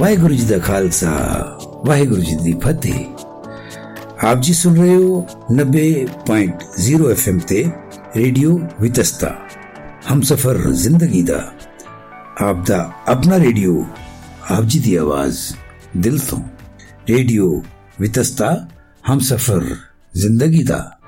वाहिगुरु जी दा खालसा वाहिगुरु जी दी फतेह। आप जी सुन रहे हो 90.0 FM ते रेडियो वितस्ता हम सफर जिंदगी दा आप दा अपना रेडियो आप जी दी आवाज दिल तो रेडियो वितस्ता हम सफर जिंदगी दा।